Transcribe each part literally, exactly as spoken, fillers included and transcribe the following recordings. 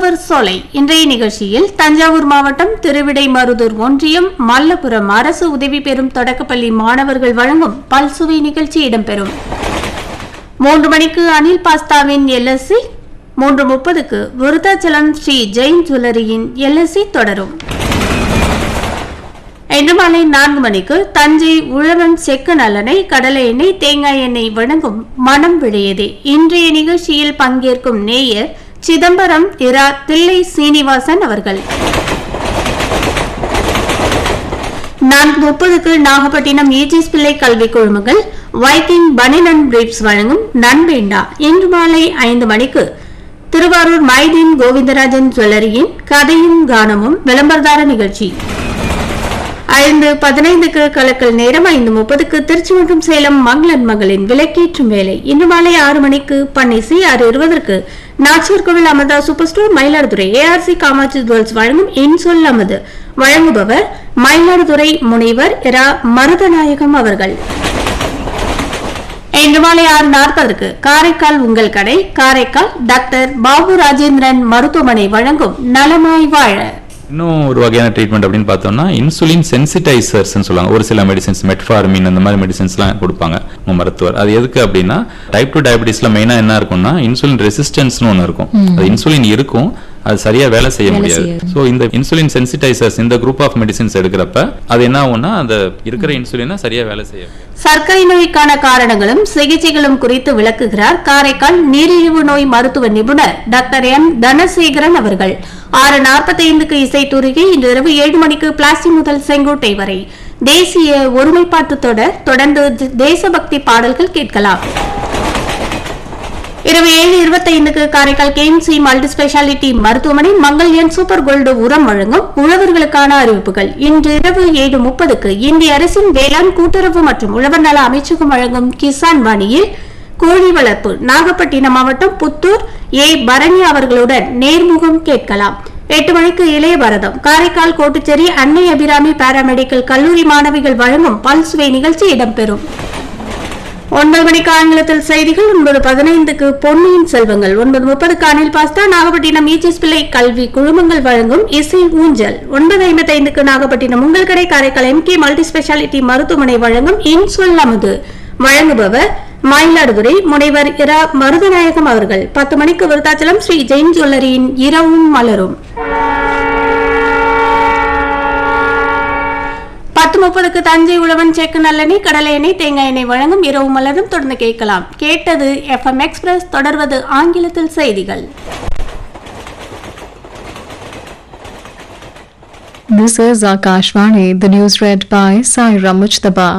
உழவர் சோலை. இன்றைய நிகழ்ச்சியில் தஞ்சாவூர் மாவட்டம் திருவிடைமருதூர் ஒன்றியம் மல்லபுரம் அரசு உதவி பெறும் தொடக்கப்பள்ளி மாணவர்கள் வழங்கும் பல்சுவை நிகழ்ச்சி இடம்பெறும். மூன்று மணிக்கு அனில் பாஸ்தாவின் எல்எஸ்சி, மூன்று முப்பதுக்கு விருத்தாச்சலம் ஸ்ரீ ஜெயின் ஜுவல்லரியின் எல்எஸ்சி தொடரும். இன்று மாலை நான்கு மணிக்கு தஞ்சை உழவன் செக்கு நல்லெண்ணெய், கடலை எண்ணெய், தேங்காய் எண்ணெய் வழங்கும் மனம் விளையதே. இன்றைய நிகழ்ச்சியில் பங்கேற்கும் நேயர் சிதம்பரம் இரா தில்லை சீனிவாசன் அவர்கள். நான்கு முப்பதுக்கு நாகப்பட்டினம் ஈஜிஸ் பிள்ளை கல்வி குழுமங்கள் வைக்கிங் பனினன் பிரீப்ஸ் வழங்கும் நண்பேண்டா. இன்று மாலை ஐந்து மணிக்கு திருவாரூர் மைதீன் கோவிந்தராஜன் ஜுவல்லரியின் கதையும் கானமும் விளம்பரதார நிகழ்ச்சி. ஐந்து பதினைந்துக்கு கலக்கல் நேரம். ஐந்து முப்பதுக்கு திருச்சி மற்றும் சேலம் மங்களன் மகளின் விளக்கேற்றும் வேலை. இன்று மாலை ஆறு மணிக்கு பன்னிசி, ஆறு இருபதற்கு நாச்சியார் கோவில் Amrita super store Mayiladuthurai ARC Kamakshi jewels வழங்கும் இன்சொல் அமது. வழங்குபவர் மயிலாடுதுறை முனைவர் இரா மருதநாயகம் அவர்கள். இன்று மாலை ஆறு நாற்பதற்கு காரைக்கால் உங்கள் கடை காரைக்கால் டாக்டர் பாபு ராஜேந்திரன் மருத்துவமனை வழங்கும் நலமாய் வாழ. இன்னும் ஒரு வகையான ட்ரீட்மெண்ட் அப்படின்னு பார்த்தோம்னா இன்சுலின் சென்சிடைசர்ஸ் சொல்லுவாங்க. ஒரு சில மெடிசின்ஸ் மெட்ஃபார்மின் அந்த மாதிரி மெடிசின்ஸ்லாம் கொடுப்பாங்க உங்க மருத்துவர். அது எதுக்கு அப்படின்னா டைப் டூ டயபிட்டிஸ்ல மெயினா என்ன இருக்கும்னா இன்சுலின் ரெசிஸ்டன்ஸ்னு ஒன்று இருக்கும். அது இன்சுலின் இருக்கும், அது சரியா வேலை செய்ய முடியாது. ஸோ இந்த இன்சுலின் சென்சிடைசர்ஸ் இந்த குரூப் ஆஃப் மெடிசின்ஸ் எடுக்கிறப்ப அது என்ன ஆகும்னா அந்த இருக்கிற இன்சுலினை சரியா வேலை செய்ய. சர்க்கரை நோய்க்கான காரணங்களும் சிகிச்சைகளும் குறித்து விளக்குகிறார் காரைக்கால் நீரிழிவு நோய் மருத்துவ நிபுணர் டாக்டர் எம் தனசேகரன் அவர்கள். ஆறு நாற்பத்தி ஐந்துக்கு இசைத்தூரிகை. இன்று இரவு ஏழு மணிக்கு பிளாஸ்டிக் முதல் செங்கோட்டை வரை தேசிய ஒருமைப்பாட்டு தொடர். தொடர்ந்து தேசபக்தி பாடல்கள் கேட்கலாம். இரவு ஏழு இருபத்தி ஐந்துக்கு காரைக்கால் கேஎம்சி மல்டி ஸ்பெஷாலிட்டி மருத்துவமனை மங்கல்யன் சூப்பர் கோல்டு உரம் வழங்கும் உழவர்களுக்கான அறிவிப்புகள். இன்று இரவு ஏழு முப்பதுக்கு இந்திய அரசின் வேளாண் கூட்டுறவு மற்றும் உழவர் நல அமைச்சகம் வழங்கும் கிசான் வாணியில் கோழி வளர்ப்பு. நாகப்பட்டினம் மாவட்டம் புத்தூர் ஏ பரணி அவர்களுடன் நேர்முகம் கேட்கலாம். எட்டு மணிக்கு இளைய பாரதம் காரைக்கால் கோட்டுச்சேரி அன்னை அபிராமி பாராமெடிக்கல் கல்லூரி மாணவிகள் வழங்கும் பல்சுவை நிகழ்ச்சி இடம்பெறும். ஒன்பது மணிக்கு ஆங்கிலத்தில் செய்திகள். ஒன்பது பதினைந்துக்கு பொன்னியின் செல்வங்கள். ஒன்பது முப்பதுக்கு அனில் பாஸ்தா நாகப்பட்டினம் ஈஜிஸ் பிள்ளை கல்வி குழுமங்கள் வழங்கும் இசை ஊஞ்சல். ஒன்பது ஐம்பத்தி ஐந்துக்கு நாகப்பட்டினம் உங்கள் கடை காரைக்கால் எம்கே மல்டி ஸ்பெஷாலிட்டி மருத்துவமனை வழங்கும் இன்சொல் அமுது. வழங்குபவர் மயிலாடுதுறை முனைவர் இரா மருதநாயகம் அவர்கள். பத்து மணிக்கு விருத்தாச்சலம் ஸ்ரீ ஜெயின் ஜுவல்லரியின் இரவும் மலரும். பத்து முப்பதுக்கு தஞ்சை உழவன் செக்கு நல்லெண்ணெய், கடலை எண்ணெய், தேங்காய் எண்ணெய் வழங்கும் இரவு மலரும். தொடர்ந்து கேட்கலாம். கேட்டது எஃப்எம் எக்ஸ்பிரஸ். தொடர்வது ஆங்கிலத்தில் செய்திகள். This is Akashvani. The news read by Saira Mujtaba.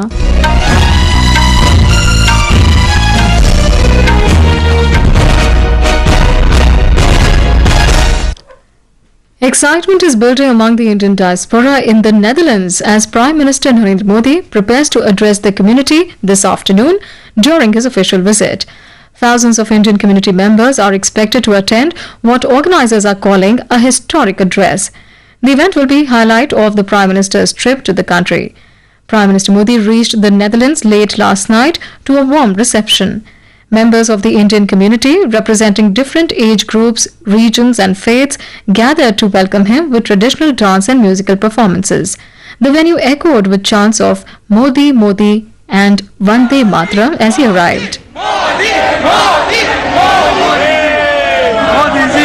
Excitement is building among the Indian diaspora in the Netherlands as Prime Minister Narendra Modi prepares to address the community this afternoon during his official visit. Thousands of Indian community members are expected to attend what organizers are calling a historic address. The event will be a highlight of the Prime Minister's trip to the country. Prime Minister Modi reached the Netherlands late last night to a warm reception. Members of the Indian community, representing different age groups, regions and faiths, gathered to welcome him with traditional dance and musical performances. The venue echoed with chants of Modi, Modi and Vande Mataram as he arrived. Modi, Modi, Modi, Modi ji.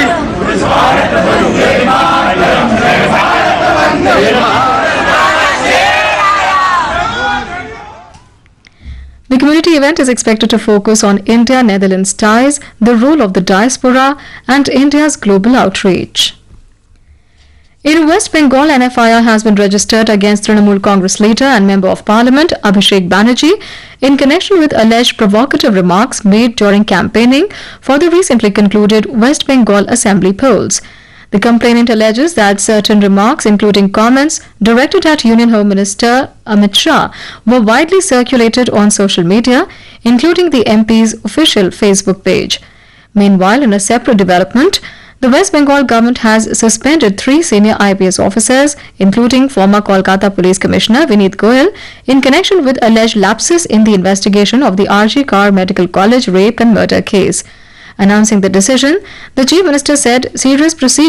The community event is expected to focus on India-Netherlands ties, the role of the diaspora, and India's global outreach. In West Bengal, an F I R has been registered against Trinamool Congress leader and Member of Parliament Abhishek Banerjee in connection with alleged provocative remarks made during campaigning for the recently concluded West Bengal Assembly polls. The complainant alleges that certain remarks, including comments directed at Union Home Minister Amit Shah, were widely circulated on social media, including the M P's official Facebook page. Meanwhile, in a separate development, the West Bengal government has suspended three senior I P S officers, including former Kolkata Police Commissioner Vineet Goyal, in connection with alleged lapses in the investigation of the R G Kar Medical College rape and murder case. Announcing the decision, the Chief Minister said serious procedures